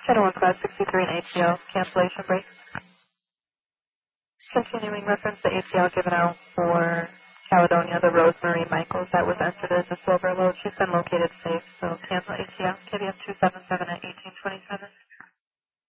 Channel 1 Class 63 and ATL cancellation break. Continuing reference, the ATL given out for Caledonia, the Rosemary Michaels that was entered as a silver load. She's been located safe, so cancel ATL. KBM 277 at 1827.